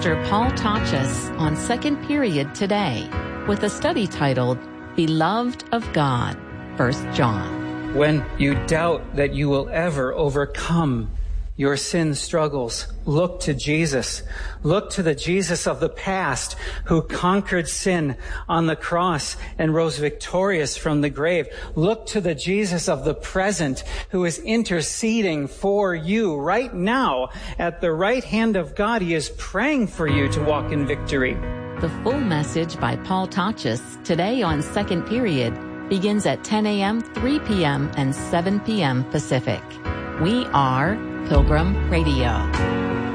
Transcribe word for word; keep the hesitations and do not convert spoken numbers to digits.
Pastor Paul Tachus on Second Period today with a study titled, Beloved of God, First John. When you doubt that you will ever overcome your sin struggles, look to Jesus. Look to the Jesus of the past who conquered sin on the cross and rose victorious from the grave. Look to the Jesus of the present who is interceding for you right now at the right hand of God. He is praying for you to walk in victory. The full message by Paul Tachus today on Second Period begins at ten a.m., three p.m., and seven p.m. Pacific. We are Pilgrim Radio.